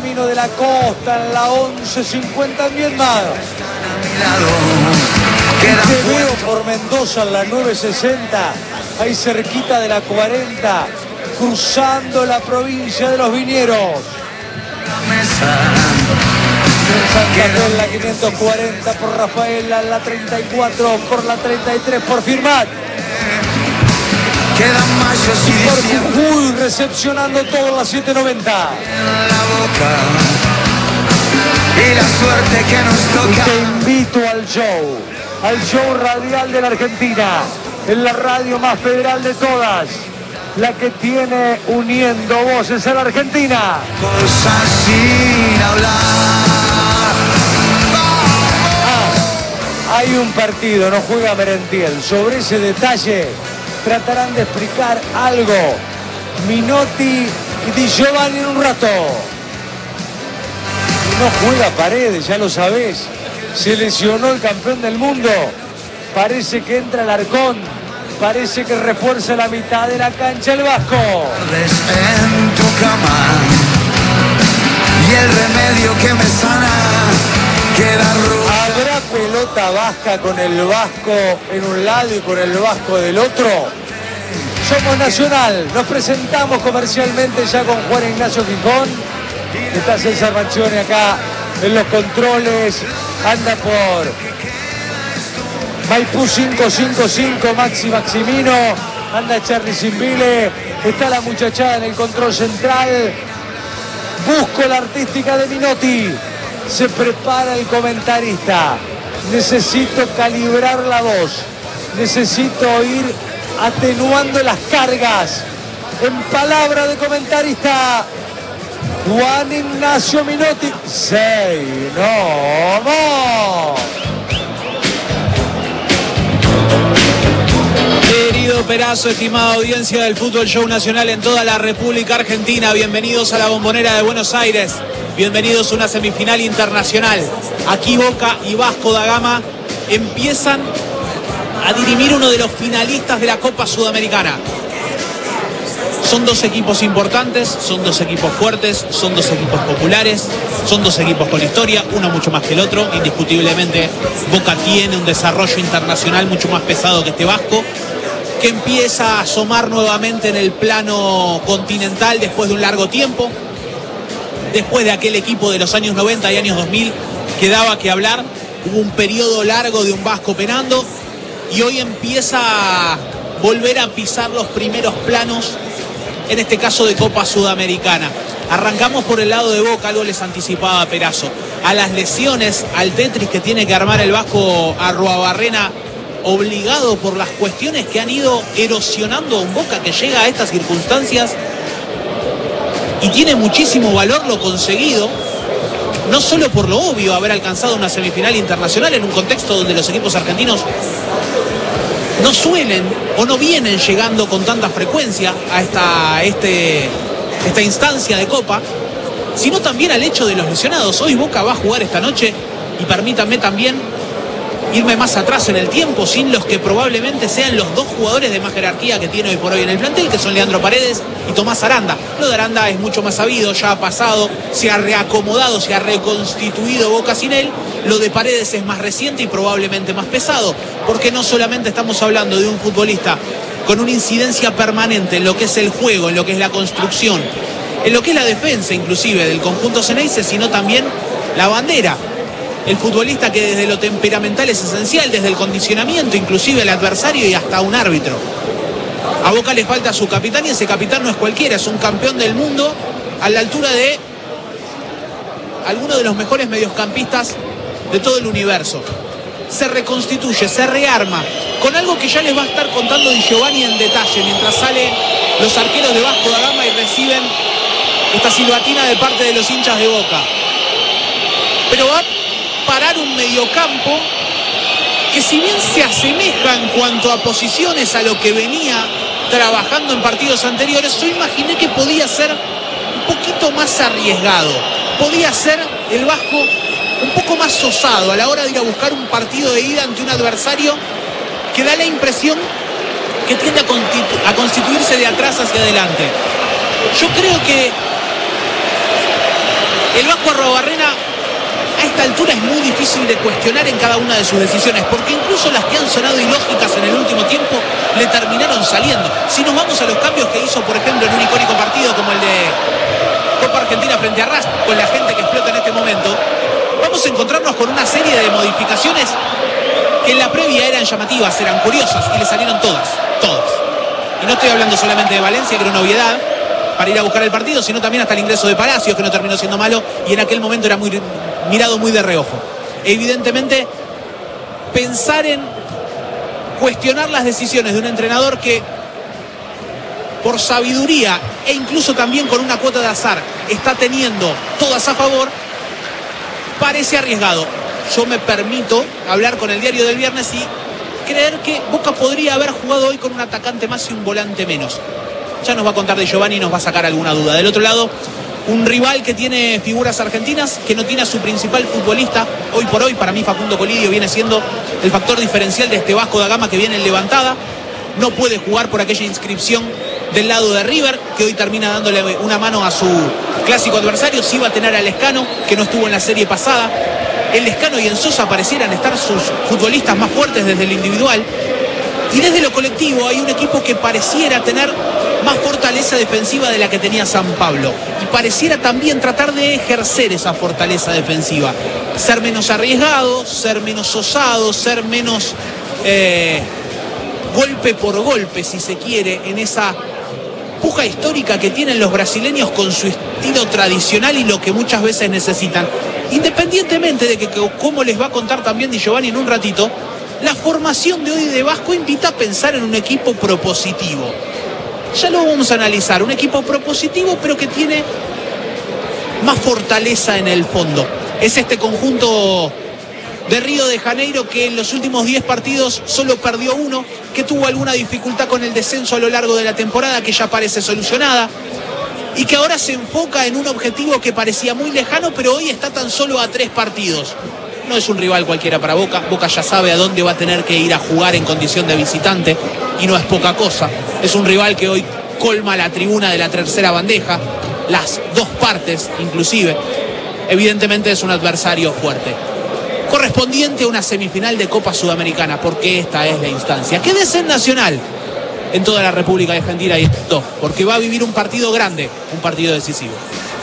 Camino de la Costa, en la 11:50 en Vietnam. Te veo por Mendoza en la 9:60, ahí cerquita de la 40, cruzando la provincia de Los Viñeros. En Santa Fe en la 540 por Rafaela, en la 34 por la 33 por Firmat. Y por Jujuy recepcionando todo en la 790. Y la suerte que nos toca. Y te invito al show radial de la Argentina, en la radio más federal de todas, la que tiene uniendo voces a la Argentina. Cosas sin hablar. Hay un partido, no juega Merentiel. Sobre ese detalle tratarán de explicar algo Minotti y Di Giovanni en un rato. No juega Paredes, ya lo sabés. Se lesionó el campeón del mundo. Parece que entra el Arcón. Parece que refuerza la mitad de la cancha el Vasco. En tu cama. Y el remedio que me sana queda roto. ¿Habrá pelota vasca con el Vasco en un lado y con el Vasco del otro? Somos Nacional. Nos presentamos comercialmente ya con Juan Ignacio Gijón. Está César Manchione acá en los controles. Anda por Maipú 555, Maximino. Anda Charly Simbile. Está la muchachada en el control central. Busco la artística de Minotti. Se prepara el comentarista. Necesito calibrar la voz. Necesito ir atenuando las cargas. En palabra de comentarista, Juan Ignacio Minotti. No, vamos. Querido Perazo, estimada audiencia del Fútbol Show Nacional en toda la República Argentina, bienvenidos a la Bombonera de Buenos Aires, bienvenidos a una semifinal internacional. Aquí Boca y Vasco da Gama empiezan a dirimir uno de los finalistas de la Copa Sudamericana. Son dos equipos importantes, son dos equipos fuertes, son dos equipos populares, son dos equipos con historia, uno mucho más que el otro. Indiscutiblemente Boca tiene un desarrollo internacional mucho más pesado que este Vasco, que empieza a asomar nuevamente en el plano continental después de un largo tiempo, después de aquel equipo de los años 90 y años 2000 que daba que hablar. Hubo un periodo largo de un Vasco penando y hoy empieza a volver a pisar los primeros planos, en este caso de Copa Sudamericana. Arrancamos por el lado de Boca, algo les anticipaba Perazo. A las lesiones, al Tetris que tiene que armar el Vasco Arruabarrena, obligado por las cuestiones que han ido erosionando un Boca que llega a estas circunstancias y tiene muchísimo valor lo conseguido, no solo por lo obvio haber alcanzado una semifinal internacional en un contexto donde los equipos argentinos no suelen o no vienen llegando con tanta frecuencia a esta instancia de Copa, sino también al hecho de los lesionados. Hoy Boca va a jugar esta noche, y permítanme también irme más atrás en el tiempo, sin los que probablemente sean los dos jugadores de más jerarquía que tiene hoy por hoy en el plantel, que son Leandro Paredes y Tomás Aranda. Lo de Aranda es mucho más sabido, ya ha pasado, se ha reacomodado, se ha reconstituido Boca sin él. Lo de Paredes es más reciente y probablemente más pesado, porque no solamente estamos hablando de un futbolista con una incidencia permanente en lo que es el juego, en lo que es la construcción, en lo que es la defensa inclusive del conjunto Ceneice, sino también la bandera. El futbolista que desde lo temperamental es esencial, desde el condicionamiento, inclusive el adversario y hasta un árbitro. A Boca le falta su capitán y ese capitán no es cualquiera, es un campeón del mundo a la altura de alguno de los mejores mediocampistas de todo el universo. Se reconstituye, se rearma, con algo que ya les va a estar contando Di Giovanni en detalle, mientras salen los arqueros de Vasco da Gama y reciben esta silbatina de parte de los hinchas de Boca. Pero va a parar un mediocampo que, si bien se asemeja en cuanto a posiciones a lo que venía trabajando en partidos anteriores, yo imaginé que podía ser un poquito más arriesgado, podía ser el Vasco un poco más osado a la hora de ir a buscar un partido de ida ante un adversario que da la impresión que tiende a constituirse de atrás hacia adelante. Yo creo que El Vasco Arruabarrena a esta altura es muy difícil de cuestionar en cada una de sus decisiones, porque incluso las que han sonado ilógicas en el último tiempo le terminaron saliendo. Si nos vamos a los cambios que hizo, por ejemplo, en un icónico partido como el de Copa Argentina frente a Racing, con la gente que explota en este momento, vamos a encontrarnos con una serie de modificaciones que en la previa eran llamativas, eran curiosas, y le salieron todas. Y no estoy hablando solamente de Valencia, que era una obviedad para ir a buscar el partido, sino también hasta el ingreso de Palacios, que no terminó siendo malo, y en aquel momento era mirado muy de reojo. Evidentemente, pensar en cuestionar las decisiones de un entrenador que, por sabiduría e incluso también con una cuota de azar, está teniendo todas a favor, parece arriesgado. Yo me permito hablar con el diario del viernes y creer que Boca podría haber jugado hoy con un atacante más y un volante menos. Ya nos va a contar de Giovanni y nos va a sacar alguna duda. Del otro lado, un rival que tiene figuras argentinas, que no tiene a su principal futbolista. Hoy por hoy, para mí, Facundo Colidio viene siendo el factor diferencial de este Vasco da Gama que viene en levantada. No puede jugar por aquella inscripción del lado de River, que hoy termina dándole una mano a su clásico adversario. Sí va a tener a Lescano, que no estuvo en la serie pasada. En Lescano y en Sosa parecieran estar sus futbolistas más fuertes desde el individual. Y desde lo colectivo hay un equipo que pareciera tener más fortaleza defensiva de la que tenía San Pablo. Y pareciera también tratar de ejercer esa fortaleza defensiva. Ser menos arriesgado, ser menos osado, ser menos golpe por golpe, si se quiere, en esa puja histórica que tienen los brasileños con su estilo tradicional y lo que muchas veces necesitan. Independientemente de que como les va a contar también Di Giovanni en un ratito, la formación de hoy de Vasco invita a pensar en un equipo propositivo. Ya lo vamos a analizar, un equipo propositivo pero que tiene más fortaleza en el fondo. Es este conjunto de Río de Janeiro que en los últimos 10 partidos solo perdió uno, que tuvo alguna dificultad con el descenso a lo largo de la temporada, que ya parece solucionada, y que ahora se enfoca en un objetivo que parecía muy lejano, pero hoy está tan solo a 3 partidos. No es un rival cualquiera para Boca. Boca ya sabe a dónde va a tener que ir a jugar en condición de visitante, y no es poca cosa. Es un rival que hoy colma la tribuna de la tercera bandeja, las dos partes inclusive. Evidentemente es un adversario fuerte, correspondiente a una semifinal de Copa Sudamericana, porque esta es la instancia. Quédese en Nacional, en toda la República Argentina, y esto, porque va a vivir un partido grande, un partido decisivo.